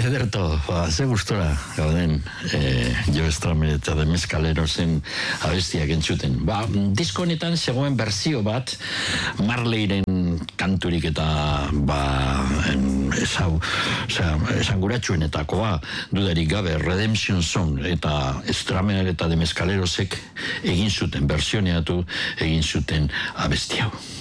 Ederto, ze gustora gauden Jo Strummer eta The Mescalerosen abestiak entzuten. Disko honetan zegoen berzio bat Marleyren kanturik eta esanguratsuenetakoa dudarik gabe Redemption Song eta Strummer eta The Mescalerosek egin zuten, bersioneatu egin zuten abesti hau.